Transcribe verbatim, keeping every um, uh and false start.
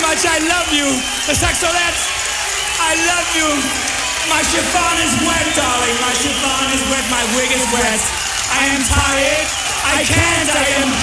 much. I love you. The Saxolettes, I love you. My chiffon is wet, darling. My chiffon is wet. My wig is wet. I am tired. I can't. I am